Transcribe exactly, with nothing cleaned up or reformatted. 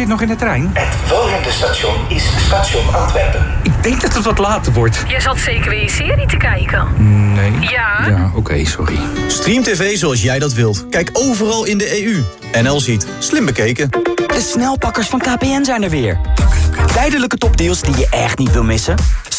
zit nog in de trein. Het volgende station is station Antwerpen. Ik denk dat het wat later wordt. Jij zat zeker weer je serie te kijken. Nee. Ja? Ja, oké, okay, sorry. Stream tv zoals jij dat wilt. Kijk overal in de E U. N L ziet. Slim bekeken. De snelpakkers van K P N zijn er weer. Tijdelijke topdeals die je echt niet wil missen?